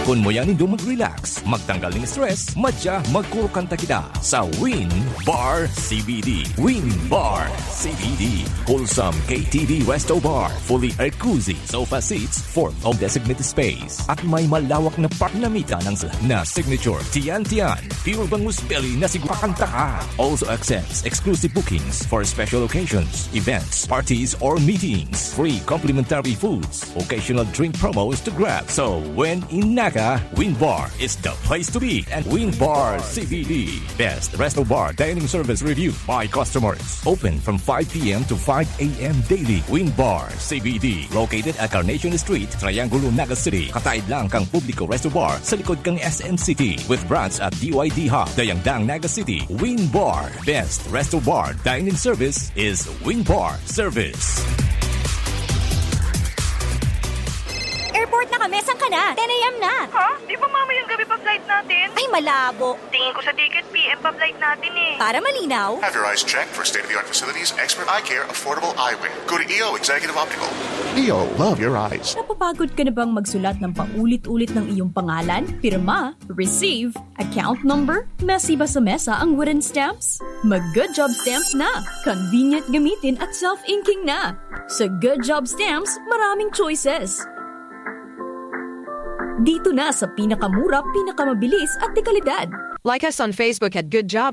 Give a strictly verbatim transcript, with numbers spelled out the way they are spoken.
Kung mo yan indo mag-relax, magtanggal ng stress, madya magkurukanta kita sa Win Bar C B D. Win Bar C B D. Wholesome K T V Resto Bar. Fully air cozy sofa seats for of designated space. At may malawak na parnamita ng na signature Tian Tian. Pure bangus belly na sigurakanta ka. Also accepts exclusive bookings for special occasions, events, parties, or meetings. Free complimentary foods. Occasional drink promos to grab. So when in Naga, Win Bar is the place to be. And Win Bar C B D. Best resto bar dining service reviewed by customers. Open from five p.m. to five a.m. daily. Win Bar C B D. Located at Carnation Street, Triangulo, Naga City. Kataid lang kang publiko resto bar sa likod kang S M City. With branch at D Y D Hub, Dayangdang, Naga City. Win Bar. Best resto bar dining service is Win Bar Service. Airport na kami, saan ka na? ten a.m. na. Ha? Di ba mamayang gabi pa flight natin? Ay, malabo. Tingin ko sa ticket, P M pa flight natin eh. Para malinaw. Have your eyes checked for state-of-the-art facilities, expert eye care, affordable eyewear. Go to E O Executive Optical. E O, love your eyes. Napapagod ka na bang magsulat ng paulit-ulit ng iyong pangalan, pirma, receive, account number? Messy ba sa mesa ang wooden stamps? Mag-Good Job Stamps na! Convenient gamitin at self-inking na! Sa Good Job Stamps, maraming choices. Dito na sa pinakamura, pinakamabilis at dekalidad. Like us on Facebook at Good Job